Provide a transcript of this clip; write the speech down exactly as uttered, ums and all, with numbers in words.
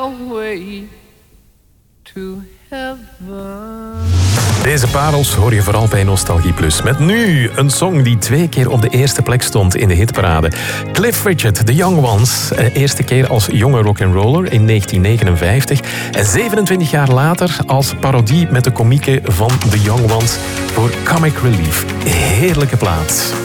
your way to heaven. Deze parels hoor je vooral bij Nostalgie Plus. Met nu een song die twee keer op de eerste plek stond in de hitparade. Cliff Richard, The Young Ones. Eerste keer als jonge rock'n'roller in negentien negenenvijftig. En zevenentwintig jaar later als parodie met de komieken van The Young Ones voor Comic Relief. Heerlijke plaat.